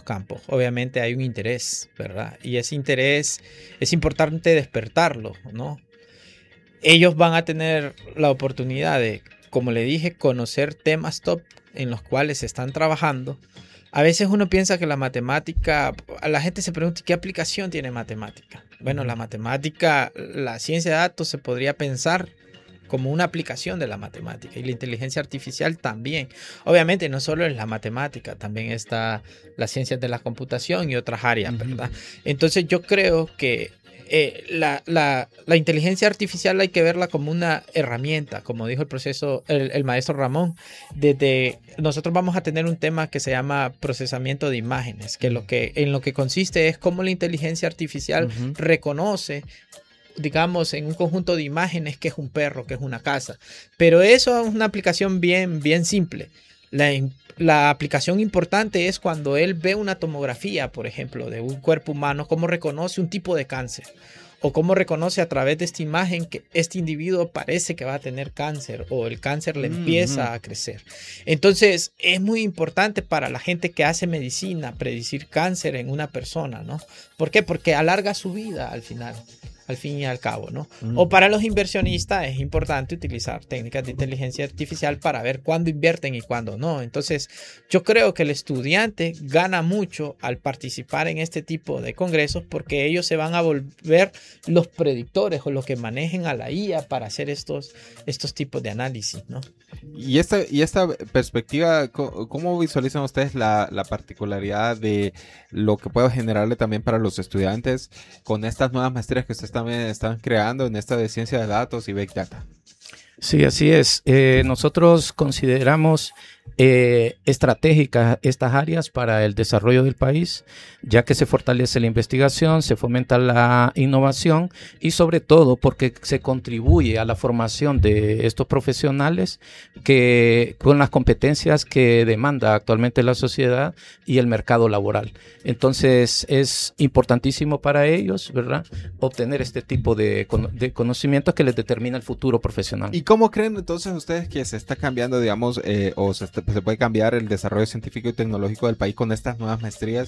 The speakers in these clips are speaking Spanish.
campos. Obviamente hay un interés, ¿verdad? Y ese interés es importante despertarlo, ¿no? Ellos van a tener la oportunidad de, como le dije, conocer temas top en los cuales se están trabajando. A veces uno piensa que la matemática, la gente se pregunta, ¿qué aplicación tiene matemática? Bueno, la matemática, la ciencia de datos se podría pensar como una aplicación de la matemática y la inteligencia artificial también. Obviamente no solo es la matemática, también está las ciencias de la computación y otras áreas, ¿verdad? Entonces yo creo que la inteligencia artificial hay que verla como una herramienta, como dijo el maestro Ramón. Desde nosotros vamos a tener un tema que se llama procesamiento de imágenes, que en lo que consiste es cómo la inteligencia artificial reconoce, digamos, en un conjunto de imágenes que es un perro, que es una casa. Pero eso es una aplicación bien simple. La aplicación importante es cuando él ve una tomografía, por ejemplo, de un cuerpo humano, cómo reconoce un tipo de cáncer. O cómo reconoce a través de esta imagen que este individuo parece que va a tener cáncer o el cáncer le empieza a crecer. Entonces, es muy importante para la gente que hace medicina predecir cáncer en una persona, ¿no? ¿Por qué? Porque alarga su vida al final. Al fin y al cabo, ¿no? O para los inversionistas es importante utilizar técnicas de inteligencia artificial para ver cuándo invierten y cuándo no. Entonces, yo creo que el estudiante gana mucho al participar en este tipo de congresos porque ellos se van a volver los predictores o los que manejen a la IA para hacer estos tipos de análisis, ¿no? Y esta perspectiva, ¿cómo visualizan ustedes la particularidad de lo que puede generarle también para los estudiantes con estas nuevas maestrías que ustedes también están creando en esta de ciencia de datos y Big Data? Sí, así es. Nosotros consideramos estratégicas estas áreas para el desarrollo del país, ya que se fortalece la investigación, se fomenta la innovación y sobre todo porque se contribuye a la formación de estos profesionales que con las competencias que demanda actualmente la sociedad y el mercado laboral. Entonces es importantísimo para ellos, ¿verdad?, obtener este tipo de conocimientos que les determina el futuro profesional. ¿Y cómo creen entonces ustedes que se está cambiando, digamos, o se puede cambiar el desarrollo científico y tecnológico del país con estas nuevas maestrías?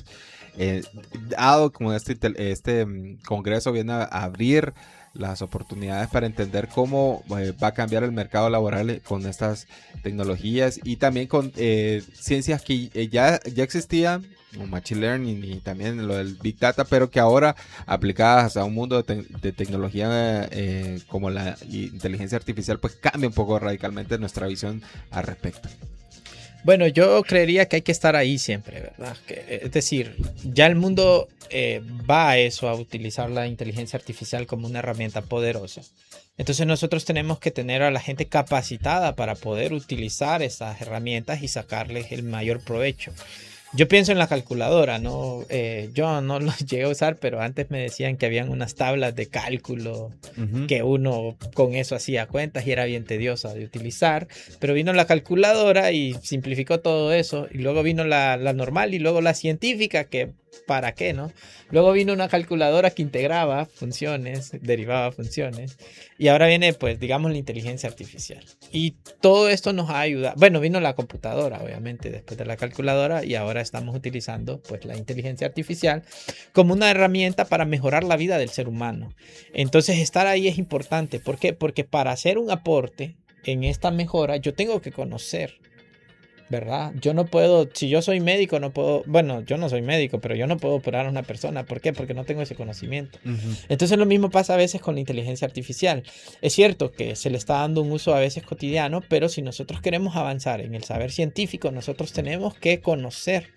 Dado como este congreso viene a abrir las oportunidades para entender cómo va a cambiar el mercado laboral con estas tecnologías y también con ciencias que ya existían, como Machine Learning y también lo del Big Data, pero que ahora aplicadas a un mundo de tecnología como la inteligencia artificial, pues cambia un poco radicalmente nuestra visión al respecto. Bueno, yo creería que hay que estar ahí siempre, ¿verdad? Es decir, ya el mundo va a eso, a utilizar la inteligencia artificial como una herramienta poderosa. Entonces nosotros tenemos que tener a la gente capacitada para poder utilizar esas herramientas y sacarles el mayor provecho. Yo pienso en la calculadora, ¿no? Yo no lo llegué a usar, pero antes me decían que habían unas tablas de cálculo que uno con eso hacía cuentas y era bien tediosa de utilizar. Pero vino la calculadora y simplificó todo eso. Y luego vino la normal y luego la científica, que ¿para qué, no? Luego vino una calculadora que integraba funciones, derivaba funciones. Y ahora viene, pues, digamos, la inteligencia artificial. Y todo esto nos ha ayudado. Bueno, vino la computadora, obviamente, después de la calculadora. Y ahora estamos utilizando, pues, la inteligencia artificial como una herramienta para mejorar la vida del ser humano. Entonces, estar ahí es importante. ¿Por qué? Porque para hacer un aporte en esta mejora, yo tengo que conocer, ¿verdad? Yo no puedo, si yo soy médico, no puedo, bueno, yo no soy médico, pero yo no puedo operar a una persona. ¿Por qué? Porque no tengo ese conocimiento. Entonces lo mismo pasa a veces con la inteligencia artificial. Es cierto que se le está dando un uso a veces cotidiano, pero si nosotros queremos avanzar en el saber científico, nosotros tenemos que conocer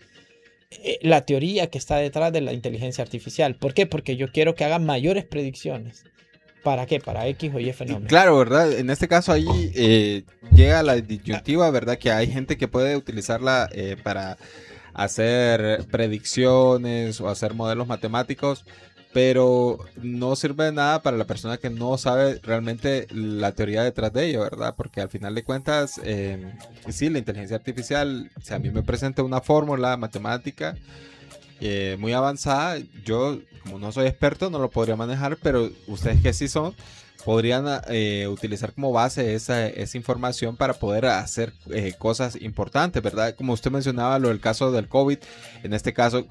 la teoría que está detrás de la inteligencia artificial. ¿Por qué? Porque yo quiero que haga mayores predicciones. ¿Para qué? Para X o Y fenómeno. Claro, ¿verdad? En este caso ahí llega la disyuntiva, ¿verdad? Que hay gente que puede utilizarla para hacer predicciones o hacer modelos matemáticos, pero no sirve de nada para la persona que no sabe realmente la teoría detrás de ello, ¿verdad? Porque al final de cuentas, sí, la inteligencia artificial, si a mí me presenta una fórmula matemática muy avanzada, yo como no soy experto no lo podría manejar, pero ustedes que sí son, podrían utilizar como base esa información para poder hacer cosas importantes, ¿verdad? Como usted mencionaba lo del caso del COVID, en este caso